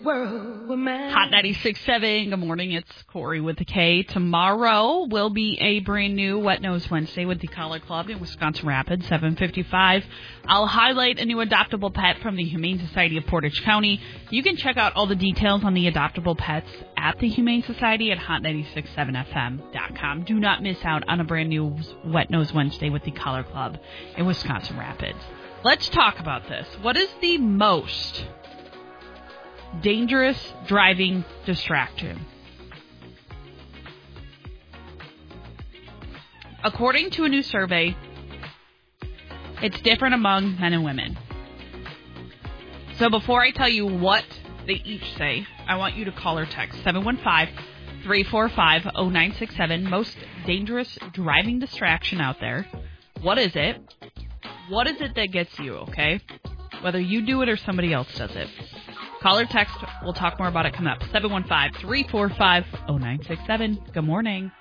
Hot 96.7. Good morning. It's Corey with the K. Tomorrow will be a brand new Wet Nose Wednesday with the Collar Club in Wisconsin Rapids, 7:55. I'll highlight a new adoptable pet from the Humane Society of Portage County. You can check out all the details on the adoptable pets at the Humane Society at hot967fm.com. Do not miss out on a brand new Wet Nose Wednesday with the Collar Club in Wisconsin Rapids. Let's talk about this. What is the most dangerous driving distraction? According to a new survey, it's different among men and women. So before I tell you what they each say, I want you to call or text 715-345-0967. Most dangerous driving distraction out there. What is it? What is it that gets you, okay? Whether you do it or somebody else does it. Call or text. We'll talk more about it coming up. 715-345-0967. Good morning.